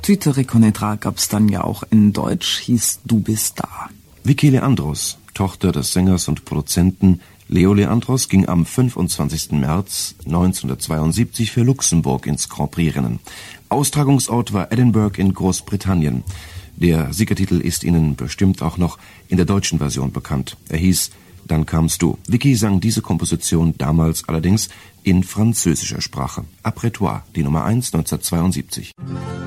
Tu te reconnaîtras gab's dann ja auch in Deutsch, hieß Du bist da. Vicky Leandros, Tochter des Sängers und Produzenten Leo Leandros, ging am 25. März 1972 für Luxemburg ins Grand Prix-Rennen. Austragungsort war Edinburgh in Großbritannien. Der Siegertitel ist Ihnen bestimmt auch noch in der deutschen Version bekannt. Er hieß Dann kamst du. Vicky sang diese Komposition damals allerdings in französischer Sprache. Après toi, die Nummer 1 1972.